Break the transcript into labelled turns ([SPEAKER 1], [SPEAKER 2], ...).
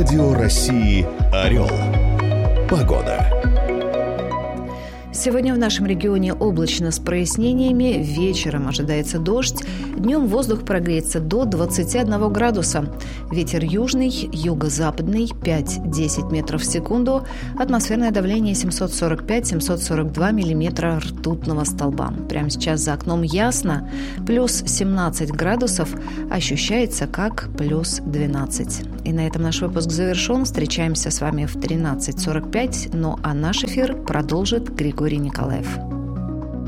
[SPEAKER 1] Радио России «Орел». Погода.
[SPEAKER 2] Сегодня в нашем регионе облачно с прояснениями, вечером ожидается дождь, днем воздух прогреется до 21 градуса. Ветер южный, юго-западный 5-10 метров в секунду, атмосферное давление 745-742 миллиметра ртутного столба. Прямо сейчас за окном ясно, плюс 17 градусов, ощущается как плюс 12. И на этом наш выпуск завершен. Встречаемся с вами в 13:45, ну а наш эфир продолжит Григорий Николаев.